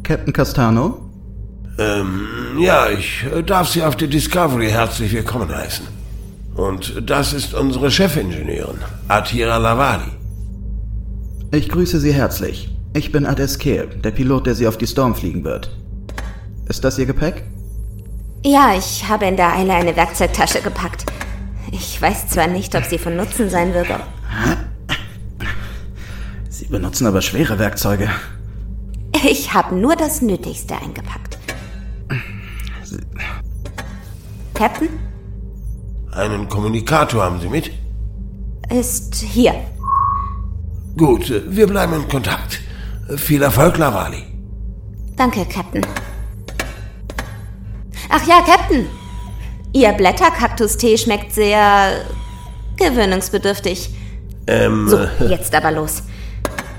Captain Castano? Ja, ich darf Sie auf der Discovery herzlich willkommen heißen. Und das ist unsere Chefingenieurin, Atira Lavali. Ich grüße Sie herzlich. Ich bin Ades Kehl, der Pilot, der Sie auf die Storm fliegen wird. Ist das Ihr Gepäck? Ja, ich habe in der Eile eine Werkzeugtasche gepackt. Ich weiß zwar nicht, ob sie von Nutzen sein wird, aber... Sie benutzen aber schwere Werkzeuge. Ich habe nur das Nötigste eingepackt. Captain? Einen Kommunikator haben Sie mit? Ist hier. Gut, wir bleiben in Kontakt. Viel Erfolg, Lavali. Danke, Captain. Ach ja, Captain. Ihr Blätterkaktustee schmeckt sehr gewöhnungsbedürftig. So, jetzt aber los.